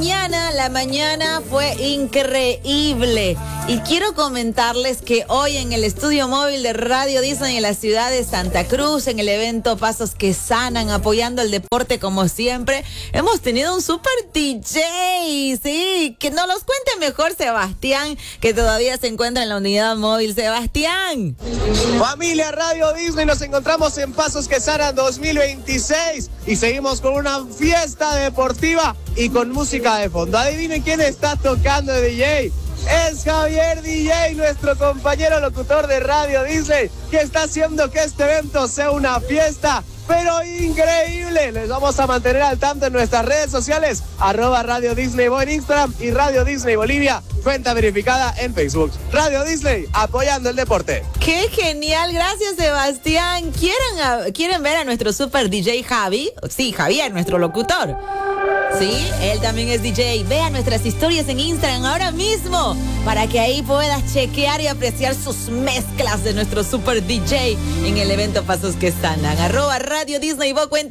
la mañana fue increíble. Y quiero comentarles que hoy en el estudio móvil de Radio Disney en la ciudad de Santa Cruz, en el evento Pasos que Sanan, apoyando el deporte como siempre, hemos tenido un super DJ, sí, que nos los cuente mejor Sebastián, que todavía se encuentra en la unidad móvil. Sebastián. Familia Radio Disney, nos encontramos en Pasos que Sanan 2026 y seguimos con una fiesta deportiva y con música de fondo. Adivinen quién está tocando de DJ. Es Javier DJ, nuestro compañero locutor de Radio Disney, que está haciendo que este evento sea una fiesta, pero increíble. Les vamos a mantener al tanto en nuestras redes sociales, @Radio Disney en Instagram y Radio Disney Bolivia, cuenta verificada en Facebook. Radio Disney, apoyando el deporte. ¡Qué genial! Gracias, Sebastián. ¿Quieren ver a nuestro super DJ Javi? Sí, Javier, nuestro locutor. Sí, él también es DJ. Vea nuestras historias en Instagram ahora mismo para que ahí puedas chequear y apreciar sus mezclas de nuestro super DJ en el evento Pasos que Sanan. @Radio Disney, cuenta